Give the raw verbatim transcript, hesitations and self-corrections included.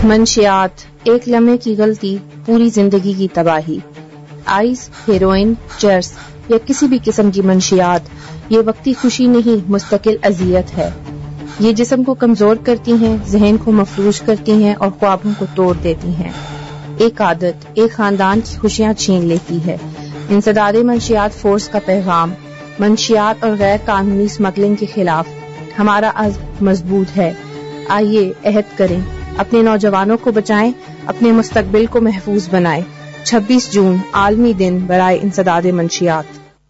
मंशियात, एक लम्हे की गलती, पूरी जिंदगी की तबाही। आइस, हेरोइन, चर्स या किसी भी किस्म की मंशियात ये वक्ती खुशी नहीं, मुस्तकिल अजियत है। ये जिस्म को कमजोर करती हैं, जहन को मफलूज करती हैं और ख्वाबों को तोड़ देती हैं। एक आदत एक खानदान की खुशियां छीन लेती है। इंसदादे मंशियात फोर्स का पैगाम, मंशियात और गैर कानूनी स्मगलिंग के खिलाफ हमारा अज़्म मजबूत है। आइए अहद करें, अपने नौजवानों को बचाएं, अपने मुस्तकबिल को महफूज बनाएं। छब्बीस जून आलमी दिन बराए इंसदादे मंशियात।